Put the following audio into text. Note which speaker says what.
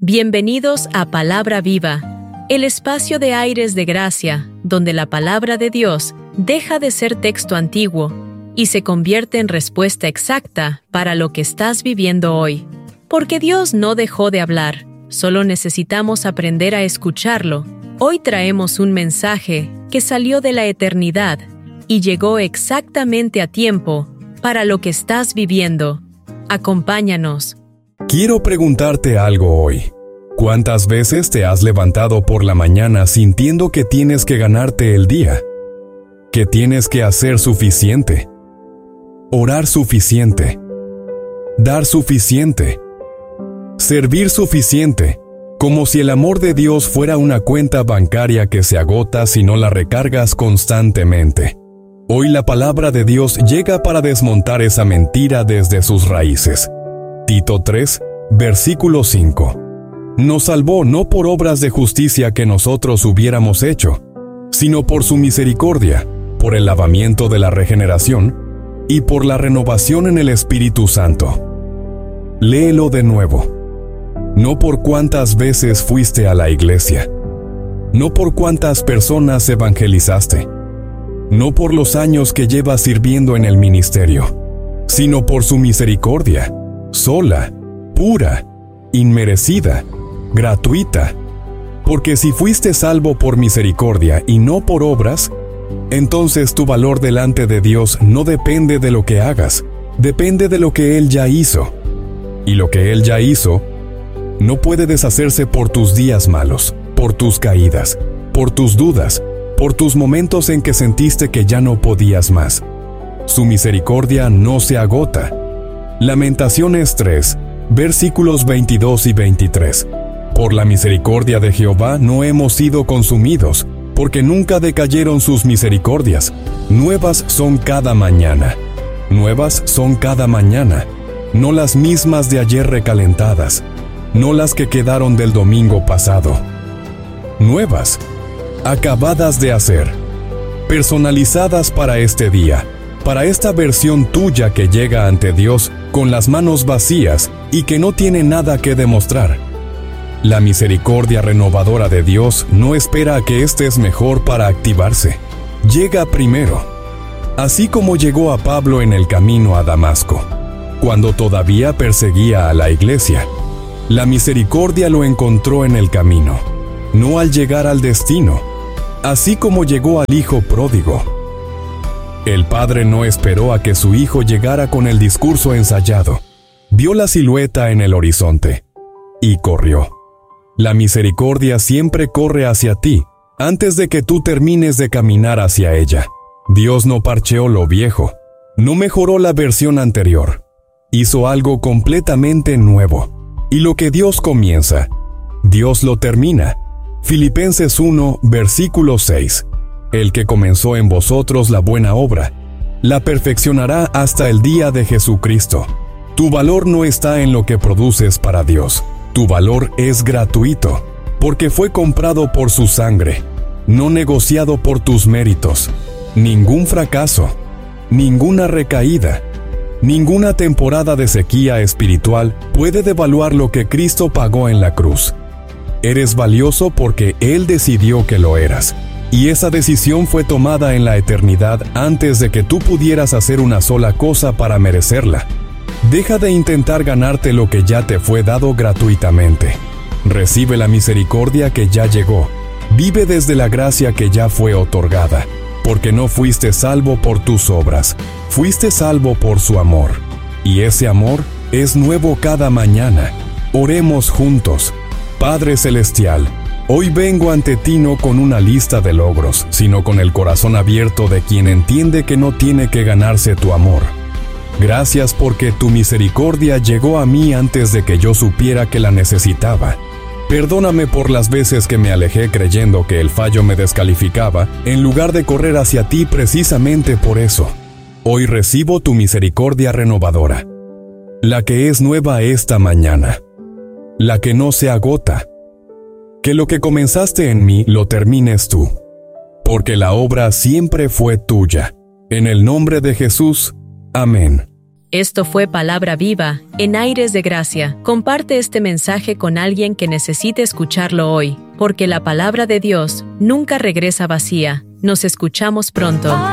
Speaker 1: Bienvenidos a Palabra Viva, el espacio de aires de gracia, donde la palabra de Dios deja de ser texto antiguo y se convierte en respuesta exacta para lo que estás viviendo hoy. Porque Dios no dejó de hablar, solo necesitamos aprender a escucharlo. Hoy traemos un mensaje que salió de la eternidad y llegó exactamente a tiempo para lo que estás viviendo. Acompáñanos.
Speaker 2: Quiero preguntarte algo hoy. ¿Cuántas veces te has levantado por la mañana sintiendo que tienes que ganarte el día? ¿Que tienes que hacer suficiente? Orar suficiente. Dar suficiente. Servir suficiente. Como si el amor de Dios fuera una cuenta bancaria que se agota si no la recargas constantemente. Hoy la palabra de Dios llega para desmontar esa mentira desde sus raíces. Tito 3, versículo 5. Nos salvó no por obras de justicia que nosotros hubiéramos hecho, sino por su misericordia, por el lavamiento de la regeneración y por la renovación en el Espíritu Santo. Léelo de nuevo. No por cuántas veces fuiste a la iglesia, no por cuántas personas evangelizaste, no por los años que llevas sirviendo en el ministerio, sino por su misericordia, sola, pura, inmerecida, gratuita. Porque si fuiste salvo por misericordia y no por obras, entonces tu valor delante de Dios no depende de lo que hagas, depende de lo que Él ya hizo. Y lo que Él ya hizo no puede deshacerse por tus días malos, por tus caídas, por tus dudas, por tus momentos en que sentiste que ya no podías más. Su misericordia no se agota. Lamentaciones 3, versículos 22 y 23. Por la misericordia de Jehová no hemos sido consumidos, porque nunca decayeron sus misericordias. Nuevas son cada mañana. Nuevas son cada mañana. No las mismas de ayer recalentadas, no las que quedaron del domingo pasado. Nuevas, acabadas de hacer, personalizadas para este día, para esta versión tuya que llega ante Dios con las manos vacías y que no tiene nada que demostrar. La misericordia renovadora de Dios no espera a que estés mejor para activarse. Llega primero, así como llegó a Pablo en el camino a Damasco, cuando todavía perseguía a la iglesia. La misericordia lo encontró en el camino, no al llegar al destino, así como llegó al hijo pródigo. El padre no esperó a que su hijo llegara con el discurso ensayado. Vio la silueta en el horizonte y corrió. La misericordia siempre corre hacia ti, antes de que tú termines de caminar hacia ella. Dios no parcheó lo viejo, no mejoró la versión anterior. Hizo algo completamente nuevo. Y lo que Dios comienza, Dios lo termina. Filipenses 1, versículo 6. El que comenzó en vosotros la buena obra, la perfeccionará hasta el día de Jesucristo. Tu valor no está en lo que produces para Dios. Tu valor es gratuito, porque fue comprado por su sangre, no negociado por tus méritos. Ningún fracaso, ninguna recaída, ninguna temporada de sequía espiritual puede devaluar lo que Cristo pagó en la cruz. Eres valioso porque Él decidió que lo eras, y esa decisión fue tomada en la eternidad antes de que tú pudieras hacer una sola cosa para merecerla. Deja de intentar ganarte lo que ya te fue dado gratuitamente. Recibe la misericordia que ya llegó. Vive desde la gracia que ya fue otorgada. Porque no fuiste salvo por tus obras, fuiste salvo por su amor. Y ese amor es nuevo cada mañana. Oremos juntos. Padre Celestial, hoy vengo ante ti no con una lista de logros, sino con el corazón abierto de quien entiende que no tiene que ganarse tu amor. Gracias porque tu misericordia llegó a mí antes de que yo supiera que la necesitaba. Perdóname por las veces que me alejé creyendo que el fallo me descalificaba, en lugar de correr hacia ti precisamente por eso. Hoy recibo tu misericordia renovadora, la que es nueva esta mañana, la que no se agota. Que lo que comenzaste en mí lo termines tú, porque la obra siempre fue tuya. En el nombre de Jesús, amén.
Speaker 1: Esto fue Palabra Viva, en Aires de Gracia. Comparte este mensaje con alguien que necesite escucharlo hoy, porque la palabra de Dios nunca regresa vacía. Nos escuchamos pronto.